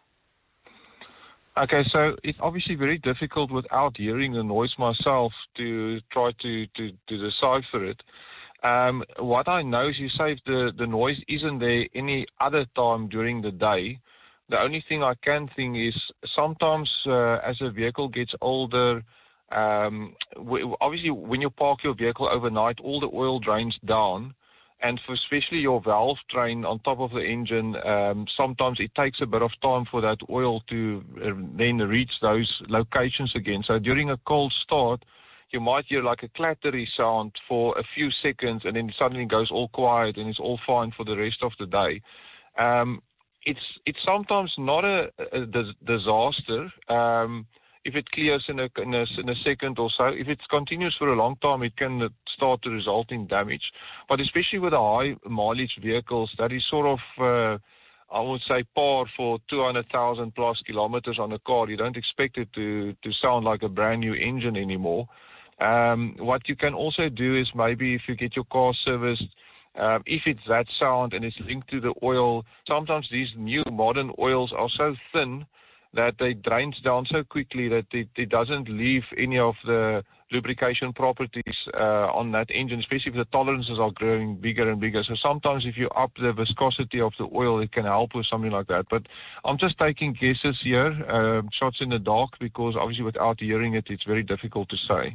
Okay, so it's obviously very difficult without hearing the noise myself to try to, to, to decipher it. Um, what I know is you say if the, the noise isn't there any other time during the day, the only thing I can think is sometimes uh, as a vehicle gets older, um, w- obviously when you park your vehicle overnight, all the oil drains down. And for especially your valve train on top of the engine, um, sometimes it takes a bit of time for that oil to uh, then reach those locations again. So during a cold start, you might hear like a clattery sound for a few seconds, and then it suddenly goes all quiet and it's all fine for the rest of the day. Um, it's it's sometimes not a, a dis- disaster. Um, If it clears in a, in, a, in a second or so, if it continues for a long time, it can start to result in damage. But especially with the high mileage vehicles, that is sort of, uh, I would say, par for two hundred thousand plus kilometers on a car. You don't expect it to, to sound like a brand new engine anymore. Um, what you can also do is maybe if you get your car serviced, um, if it's that sound and it's linked to the oil, sometimes these new modern oils are so thin that they drains down so quickly that it, it doesn't leave any of the lubrication properties uh, on that engine, especially if the tolerances are growing bigger and bigger. So sometimes if you up the viscosity of the oil, it can help with something like that. But I'm just taking guesses here, uh, shots in the dark, because obviously without hearing it, it's very difficult to say.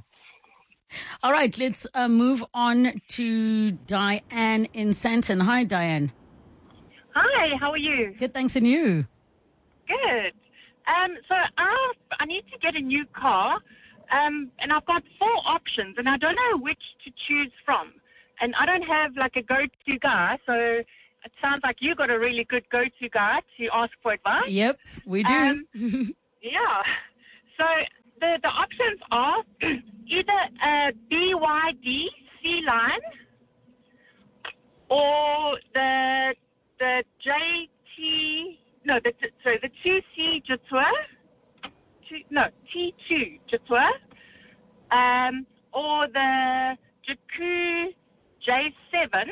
All right, let's uh, move on to Diane in Sandton. Hi, Diane. Hi, how are you? Good, thanks, and you? Good. Um, so I I need to get a new car, um, and I've got four options, and I don't know which to choose from. And I don't have like a go-to guy, so it sounds like you got a really good go-to guy to ask for advice. Yep, we do. Um, yeah. So the, the options are either a B Y D Sea Line or the the J T no the sorry the two C Jetour two, no T two Jetour um or the Jakku J seven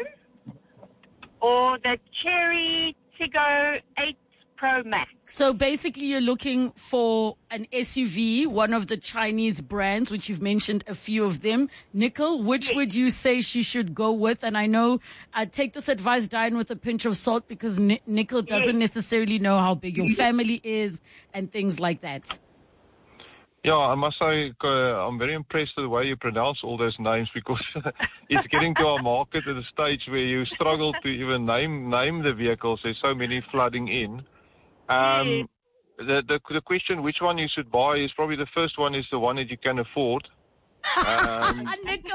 or the Cherry Tiggo eight Pro Max. So basically you're looking for an S U V, one of the Chinese brands, which you've mentioned a few of them. Nicole, which yes. would you say she should go with? And I know, uh, take this advice, Diane, with a pinch of salt, because N- Nicole doesn't yes. necessarily know how big your family is and things like that. Yeah, I must say uh, I'm very impressed with the way you pronounce all those names, because it's getting to our market at a stage where you struggle to even name name the vehicles. There's so many flooding in. Um, the, the the question which one you should buy is probably the first one is the one that you can afford. Um,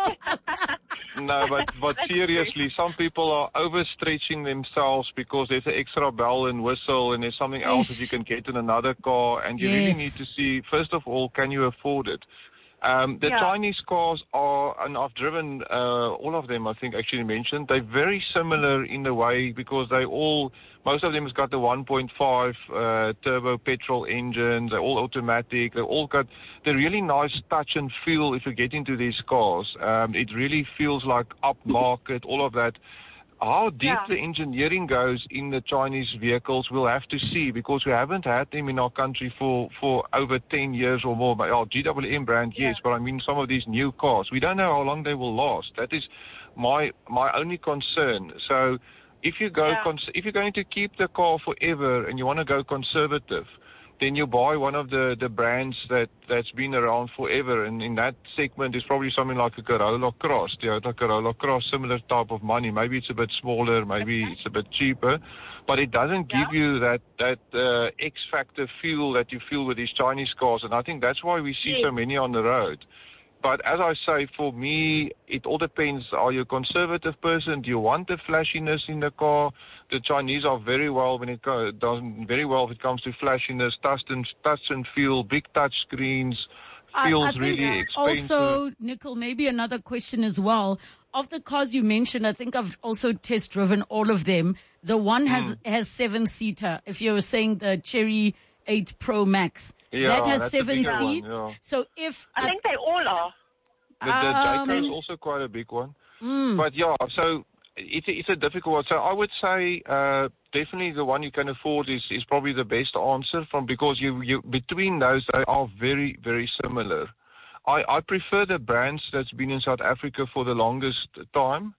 no, but but seriously, some people are overstretching themselves because there's an extra bell and whistle, and there's something else that you can get in another car, and you yes. really need to see, first of all, can you afford it? Um, the yeah. Chinese cars are, and I've driven uh, all of them, I think actually mentioned, they're very similar in the way, because they all, most of them has got the one point five uh, turbo petrol engine, they're all automatic, they've all got the really nice touch and feel if you get into these cars. Um, it really feels like upmarket, all of that. How deep yeah. the engineering goes in the Chinese vehicles, we'll have to see, because we haven't had them in our country for, for over ten years or more. But, oh, G W M brand, yeah. yes, but I mean some of these new cars. We don't know how long they will last. That is my my only concern. So if you go, yeah. cons- if you're going to keep the car forever and you want to go conservative, then you buy one of the, the brands that, that's been around forever. And in that segment is probably something like a Corolla Cross, Toyota Corolla Cross, similar type of money. Maybe it's a bit smaller, maybe it's a bit cheaper. But it doesn't give yeah. you that, that uh, X-factor feel that you feel with these Chinese cars. And I think that's why we see yeah. so many on the road. But as I say, for me, it all depends. Are you a conservative person? Do you want the flashiness in the car? The Chinese are very well when it co- does very well if it comes to flashiness, touch and touch and feel, big touch screens, feels I, I think really expensive. Also, Nicole, maybe another question as well. Of the cars you mentioned, I think I've also test driven all of them. The one has mm. has seven seater. If you're saying the Cherry eight Pro Max. Yeah, that has seven seats. One, yeah. So if I uh, think they all are. The, the um, Jayco is also quite a big one. Mm. But yeah, so it's a, it's a difficult one. So I would say uh, definitely the one you can afford is, is probably the best answer, from because you, you between those they are very very similar. I, I prefer the brands that's been in South Africa for the longest time.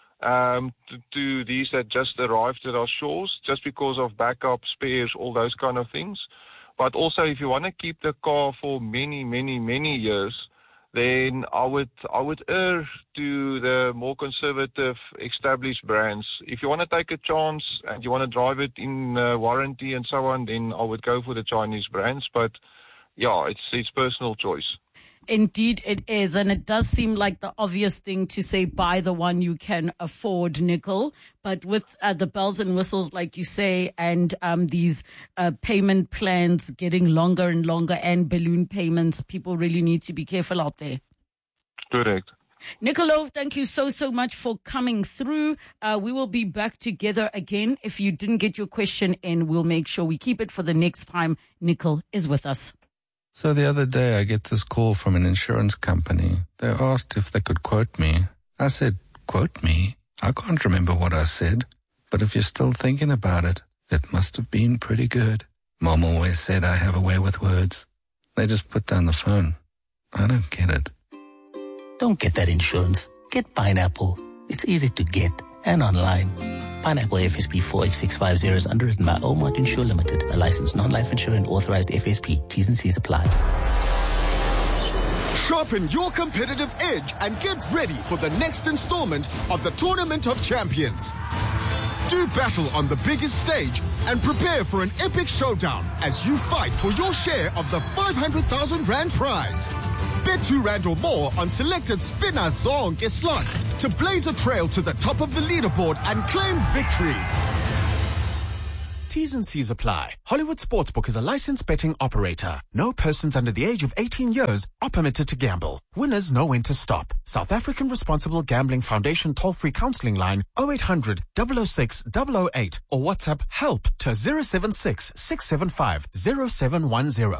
Um, to, to these that just arrived at our shores, just because of backup spares, all those kind of things. But also, if you want to keep the car for many, many, many years, then I would I would err to the more conservative, established brands. If you want to take a chance and you want to drive it in uh, warranty and so on, then I would go for the Chinese brands. But yeah, it's it's personal choice. Indeed it is, and it does seem like the obvious thing to say, buy the one you can afford, Nicole. But with uh, the bells and whistles, like you say, and um, these uh, payment plans getting longer and longer, and balloon payments, people really need to be careful out there. Correct. Nicolo, thank you so, so much for coming through. Uh, we will be back together again. If you didn't get your question in, we'll make sure we keep it for the next time Nicole is with us. So the other day I get this call from an insurance company. They asked if they could quote me. I said, quote me? I can't remember what I said. But if you're still thinking about it, it must have been pretty good. Mom always said I have a way with words. They just put down the phone. I don't get it. Don't get that insurance. Get Pineapple. It's easy to get and online. Pineapple F S P four H six five zero is underwritten by Omart Insure Limited, a licensed non-life insurer and authorized F S P. T's and C's apply. Sharpen your competitive edge and get ready for the next installment of the Tournament of Champions. Do battle on the biggest stage and prepare for an epic showdown as you fight for your share of the five hundred thousand rand prize. Bet two rand or more on selected spinner zonke slots to blaze a trail to the top of the leaderboard and claim victory. T's and C's apply. Hollywood Sportsbook is a licensed betting operator. No persons under the age of eighteen years are permitted to gamble. Winners know when to stop. South African Responsible Gambling Foundation toll-free counseling line oh eight hundred, double oh six, double oh eight or WhatsApp help to zero seven six, six seven five, zero seven one zero.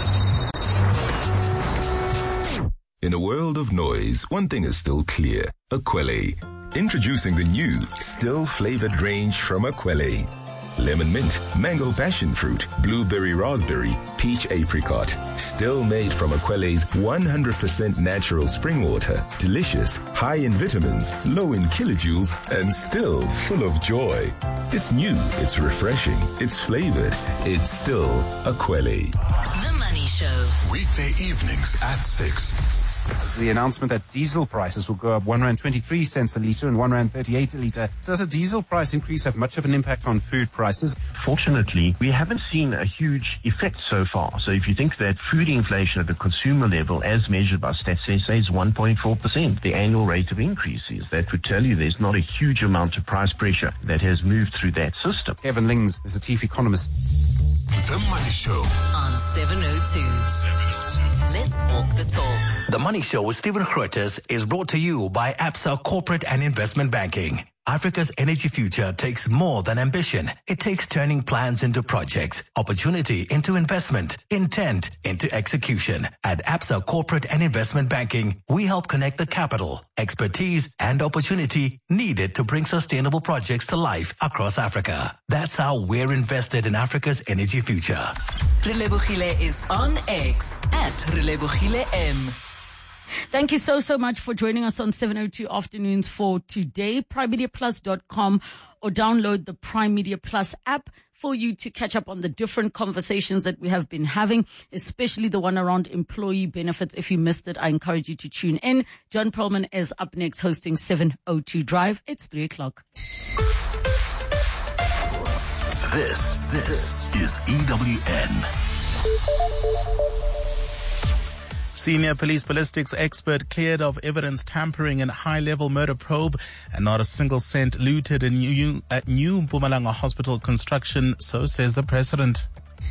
In a world of noise, one thing is still clear. Akwele. Introducing the new, still-flavored range from Akwele. Lemon mint, mango passion fruit, blueberry raspberry, peach apricot. Still made from Akwele's one hundred percent natural spring water. Delicious, high in vitamins, low in kilojoules, and still full of joy. It's new, it's refreshing, it's flavored. It's still Akwele. The Money Show. Weekday evenings at six. The announcement that diesel prices will go up one rand twenty-three cents a litre and one rand thirty-eight a litre. Does a diesel price increase have much of an impact on food prices? Fortunately, we haven't seen a huge effect so far. So if you think that food inflation at the consumer level, as measured by Stats S A, is one point four percent, the annual rate of increase is, that would tell you there's not a huge amount of price pressure that has moved through that system. Kevin Lings is the chief economist. The Money Show on seven oh two. seven oh two. Let's walk the talk. The Money Show with Stephen Grootes is brought to you by Absa Corporate and Investment Banking. Africa's energy future takes more than ambition. It takes turning plans into projects, opportunity into investment, intent into execution. At Absa Corporate and Investment Banking, we help connect the capital, expertise, and opportunity needed to bring sustainable projects to life across Africa. That's how we're invested in Africa's energy future. Relebogile is on X at Relebogile M. Thank you so, so much for joining us on seven oh two Afternoons for today. prime media plus dot com or download the Prime Media Plus app for you to catch up on the different conversations that we have been having, especially the one around employee benefits. If you missed it, I encourage you to tune in. John Perlman is up next hosting seven oh two Drive. It's three o'clock. This, this is E W N. Senior police ballistics expert cleared of evidence tampering in high-level murder probe, and not a single cent looted in new, at new Mpumalanga hospital construction, so says the president.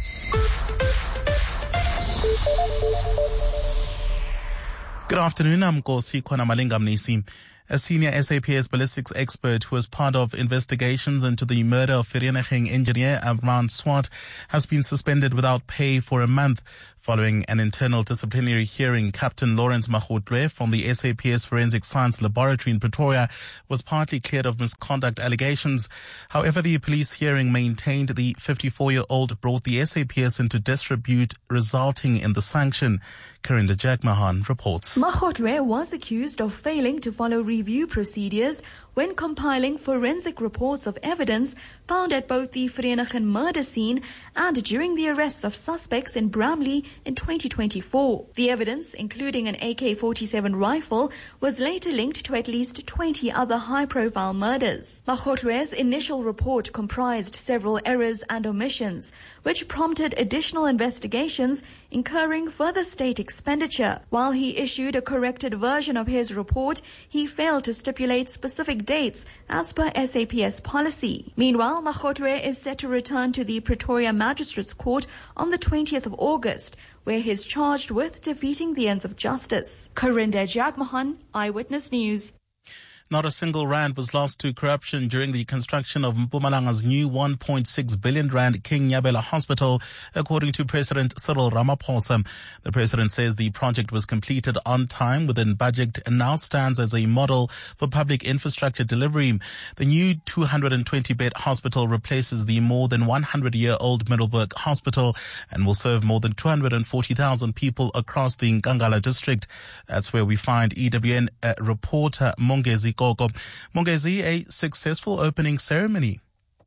Good afternoon, I'm Nkosi Khwanamalinga Mnisi. A senior S A P S ballistics expert who was part of investigations into the murder of Vereeniging engineer Armand Swart has been suspended without pay for a month. Following an internal disciplinary hearing, Captain Lawrence Mahotwe from the S A P S Forensic Science Laboratory in Pretoria was partly cleared of misconduct allegations. However, the police hearing maintained the fifty-four-year-old brought the S A P S into disrepute, resulting in the sanction. Karinda Jagmahan reports. Mahotwe was accused of failing to follow review procedures when compiling forensic reports of evidence found at both the Vereeniging murder scene and during the arrests of suspects in Bramley in twenty twenty-four. The evidence, including an A K forty-seven rifle, was later linked to at least twenty other high-profile murders. Mahotwe's initial report comprised several errors and omissions, which prompted additional investigations, incurring further state expenditure. While he issued a corrected version of his report, he failed to stipulate specific dates as per S A P S policy. Meanwhile, Mahotwe is set to return to the Pretoria Magistrates Court on the twentieth of August, where he is charged with defeating the ends of justice. Karinda Jagmahan, Eyewitness News. Not a single rand was lost to corruption during the construction of Mpumalanga's new one point six billion rand King Nyabela Hospital, according to President Cyril Ramaphosa. The president says the project was completed on time within budget and now stands as a model for public infrastructure delivery. The new two hundred twenty bed hospital replaces the more than one hundred year old Middleburg Hospital and will serve more than two hundred forty thousand people across the Nkangala district. That's where we find E W N uh, reporter Mongezi Koko. Mongezi, a successful opening ceremony.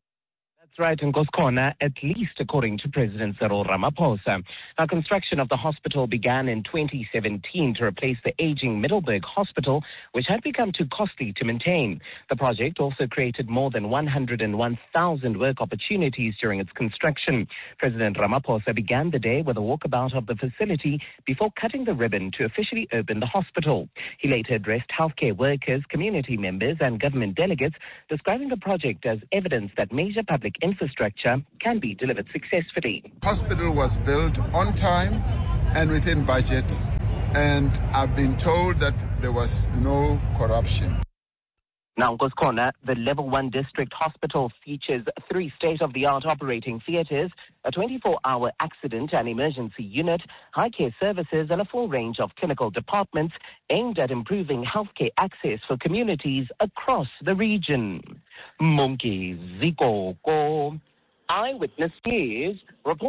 Right, in Koskona, at least according to President Cyril Ramaphosa. Now, construction of the hospital began in twenty seventeen to replace the aging Middleburg Hospital, which had become too costly to maintain. The project also created more than one hundred one thousand work opportunities during its construction. President Ramaphosa began the day with a walkabout of the facility before cutting the ribbon to officially open the hospital. He later addressed healthcare workers, community members, and government delegates, describing the project as evidence that major public infrastructure can be delivered successfully. Hospital was built on time and within budget, and I've been told that there was no corruption. Now, Nkoskhona, the Level one District Hospital features three state-of-the-art operating theatres, a twenty-four hour accident and emergency unit, high care services, and a full range of clinical departments aimed at improving healthcare access for communities across the region. Monki Zikoko, Eyewitness News, report.